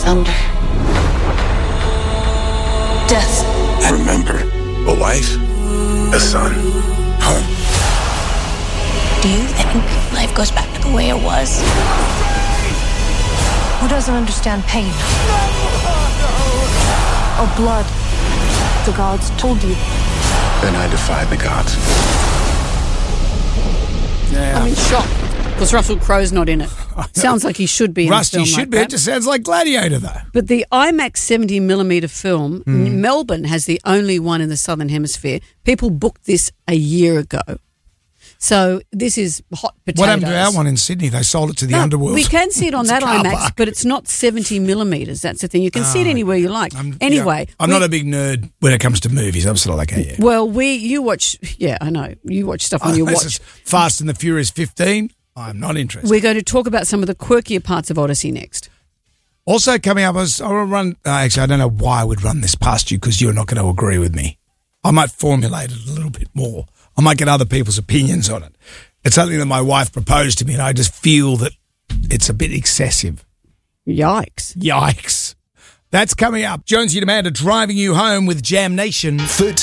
thunder. Death. I remember a wife, a son, home. Do you think life goes back to the way it was? Who doesn't understand pain? Or blood? The gods told you. Then I defied the gods. I'm in shock because Russell Crowe's not in it. Sounds like he should be in Rusty a film should like be. that. It just sounds like Gladiator, though. But the IMAX 70mm film, Melbourne has the only one in the Southern Hemisphere. People booked this a year ago. So this is hot potatoes. What happened to our one in Sydney? They sold it to the underworld. We can see it on It's a that car IMAX, park. but it's not 70mm. That's the thing. You can see it anywhere you like. Anyway. I'm not a big nerd when it comes to movies. I'm sort of like, yeah. Well, you watch, I know. You watch stuff on your This watch. is Fast and the Furious 15. I'm not interested. We're going to talk about some of the quirkier parts of Odyssey next. Also coming up, I want to run. Actually, I don't know why I would run this past you because you're not going to agree with me. I might formulate it a little bit more. I might get other people's opinions on it. It's something that my wife proposed to me, and I just feel that it's a bit excessive. Yikes. That's coming up. Jonesy and Amanda driving you home with Jam Nation.